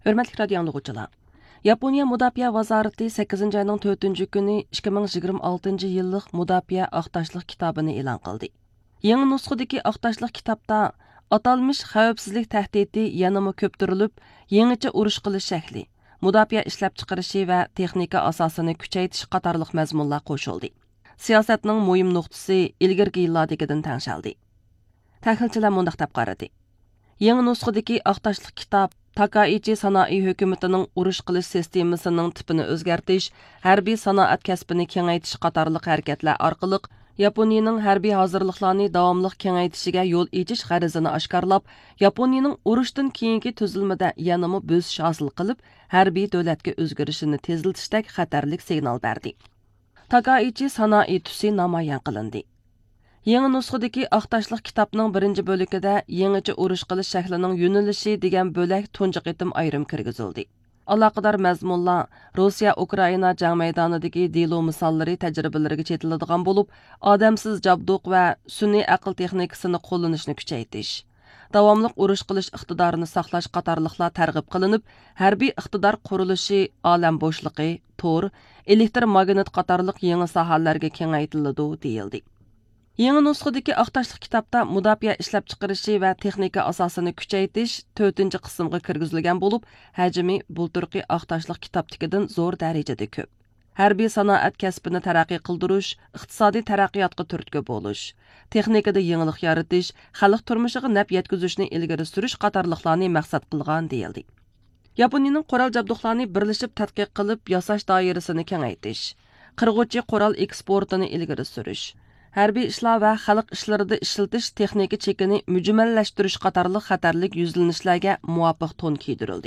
Hörmətli radio dinləyicilər. Yaponiya Müdafiə Vazarəti 8-ci ayının 4-cü günü 2026 yıllıq Müdafiə Aqtaşlıq kitabını elan qıldı. Yeni nüsxədəki Aqtaşlıq kitabda atalmış xəvfsizlik təhdidi yanımı köptürülüb, yeniçə uruş qilish şəkli, müdafiə işləp çıxarışı və texnika asasını küçəytiş qatarlıq məzmunlar qoşuldu. Siyasətinin mühim nöqtəsi ilgirki yıllardagidan təngşəldi. Təhlilçilər mundaq dep qaradı. Yeni nüsxədəki Aqtaşlıq kitab Takaichi Sanai hökumətinin uruş qilish sistemasının tipini özgərtiş, hərbi sanaat kəsbini kengaytish qatarlıq hərəkətlər arqılı Yaponiyaning hərbi hazırlıqlarını davamlıq kengaytishiga yo'l echish g'arazini oshkorlab, Yaponiyaning urushdan keyingi tuzilmada yanama bo'sish hosil qilib, hərbi davlatga o'zgarishini tezlatishdek xatarlik signal berdi. Takaichi Sanai tusi namoyon qilindi. Yeni nüsxədəki Aqtaşlıq kitabının birinci bölüküdə yeniçə uruş qilish şəklining yönəlişi degan bölək tunji qitim ayrım kirgizildi. Aloqadar məzmunlar Rusiya-Ukrayna jang maydonidagi delo misollari tajribalariga chetiladigan bo'lib, odamsiz jabduq va sun'iy aql texnikasini qo'llanishni kuchaytirish, davomliq urush qilish iqtidorini saqlash qatorliqlar targ'ib qilinib, harbiy iqtidor qurilishi olam bo'shliqi, tor, elektr magnit qatorliq yangi sohalarga kengaytiriladi deyildi. Yeni nüsxədəki Aqtaşlıq kitabda müdafiə işləp çıxarışı və texnika asasını küçəytiş 4-cü qismğa kirgizilgan bo'lib, həcmi bulturqi Aqtaşlıq kitabdagidan zo'r dərəcədə ko'p. Hərbi sanaat kəsbini tərəqqi qildirish, iqtisadi taraqqiyotga turtki bo'lish, texnikada yangilik yaratish, xalq turmushiga naf yetkazishni ilgari surish qatorliqlarni maqsad qilgan deyildi. Yaponiyaning qurol jabduqlarni birlashib tadqiq qilib, yasash doirasini kengaytish, qirg'uvchi qurol eksportini ilgari surish, hərbi ishlar və xalq ishlarida ishiltish texnika chekini mücməlləşdirish qatarlıq xatarlik yüzlənişlərə muvafiq ton kiydirildi.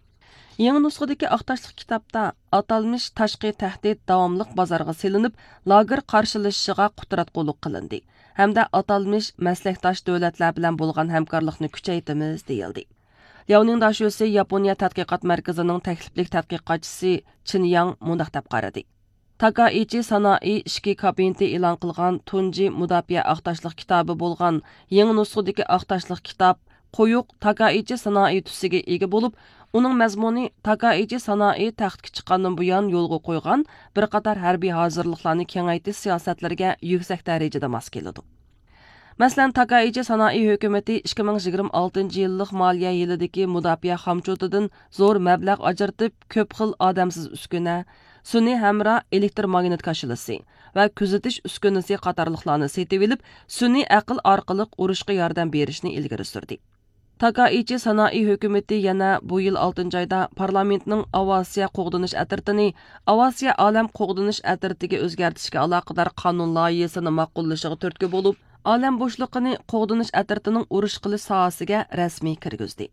Yeni nüsxədəki Aqtaşlıq kitabda atalmış tashqi təhdid davamlıq bazarga selinib, lager qarşılaşışıga qutratqulluq qılındı. Hamda atalmış məsləkdaş dövlətlər bilan bolğan həmkarlıqni küçəytimiz deyildi. Liaoning daşyosi Yaponiya tədqiqat mərkəzinin təkliflik tədqiqatçısı Chin Yang mundaq dep qaradı. Takaichi Sanai ishki kabineti e'lon qilgan tunji Müdafiə Aqtaşlıq kitabı bo'lgan yangi nüsxədəki Aqtaşlıq kitab qoyuq Takaichi Sanai tusiga ega bo'lib, uning mazmuni Takaichi Sanai taxtga chiqqandan buyon yo'lga qo'ygan bir qator harbiy hozirliklarni kengaytish siyosatlariga yuksak darajada mos keladi. Masalan, Takaichi Sanai hökuməti 2026 yillik moliya yilidagi müdafiə xamchutidan zo'r mablag' ajratib, ko'p xil odamsiz uskuna, sun'iy hamra elektromagnit kashilasi va kuzatish uskunasi qatorliqlarni setib olib, sun'iy aql orqali urushga yordam berishni ilgari surdi. Takaichi Sanai hökuməti yana bu yil 6-oyda parlamentning Avasiya qo'g'dinish atirtini Avasiya olam qo'g'dinish atirtiga o'zgartirishga aloqador qonun loyihasini ma'qullashiga turtki bo'lib, olam bo'shliqini qo'g'dinish atirtining urush qilish sohasiga rasmiy kirgizdi.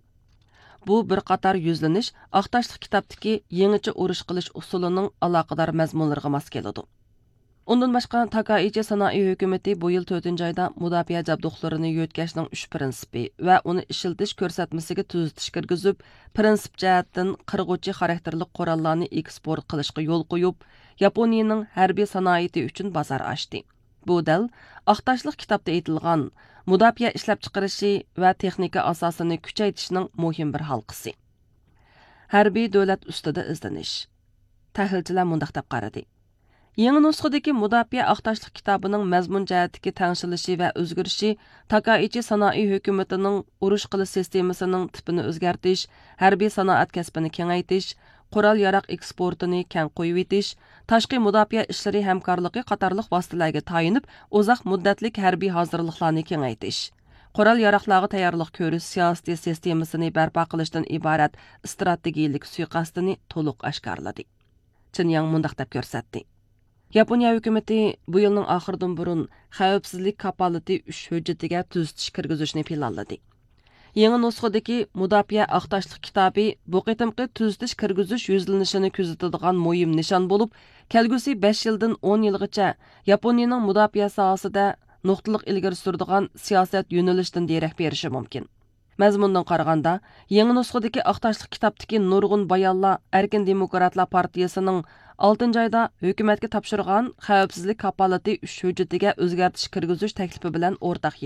Bu bir qator yüzlenish Aqtaşlıq kitabdagi yangicha urush qilish usulining aloqador mazmunlariga mos keladi. Undan boshqa Takaichi Sanai hökuməti bu yil 4-oyda müdafiə jabduqlarini yo'tkashning 3 prinsipi va uni ishiltish ko'rsatmasiga tuzitish kirgizib, prinsip jihatdan qirg'uvchi xarakterli qurollarni eksport qilishga yo'l qo'yib, Yaponiyaning harbiy sanoati uchun bozor ochdi. Bu dal Aqtaşlıq kitabda aytilgan müdafiə ishlab chiqarishi va texnika asosini kuchaytirishning muhim bir halqasi. Harbiy davlat ustida izlanish. Tahlilchilar mundaq deb qaradi. Yeni nüsxədəki Müdafiə Aqtaşlıq kitabının məzmun cəhətdəki təngşilishi və özgürüşü Takaichi Sanai hökumətinin uruş qilish sistemasının tipini özgərtiş, hərbi sanaat kəsbini kengaytish, qurol yaraq eksportini keng qo'yib etish, tashqi müdafiə ishlari hamkorligi qatorliq vositalarga tayinib, uzoq muddatlik harbiy hozirliklarni kengaytish, qurol yaraqlarga tayyorlik ko'rish siyosiy sistemasini barpo qilishdan iborat strategiyalik suiqasdini to'liq oshkorladi. Chin Yang mundaq deb ko'rsatdi. Yaponiya hökuməti bu yılның axırdan burun xəvfsizlik kapalati 3 hüccətiga tuzitish kirgizishni planladı. Yeni nüsxədəki Müdafiə Aqtaşlıq kitabı bu qitimqi tuzitish kirgizish yüzlənişini kuzatadigan muhim nishon bo'lib, kelgusi 5 yildan 10 yilgacha Yaponiyaning müdafiə sohasida nuqtaliq ilgari suradigan siyosat yo'nalishdan derak berishi mumkin. Məzmundan qaraganda, yeni nüsxədəki Aqtaşlıq kitabdagi nurg'un bayonlar Erkin Demokratlar partiyasining 6-oyda hökumətə tapşırğan xəvfsizlik kapalati 3 hüccətiga o'zgartish kirgizish taklifi bilan o'rtaq